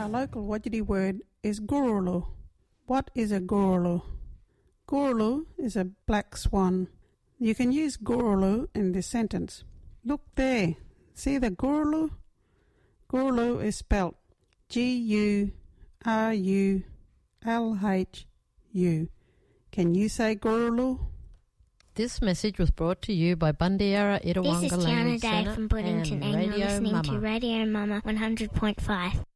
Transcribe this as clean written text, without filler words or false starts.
local Wajiri word is gurulu. What is a gurulu? Gurulu is a black swan. You can use gurulu in this sentence. Look there. See the gurulu? Gurulu is spelt Gurulhu. Can you say gurulu? This message was brought to you by Bundiara Itawanga This is Tiana Language Day Centre from Puddington, and you're listening to Radio Mama 100.5.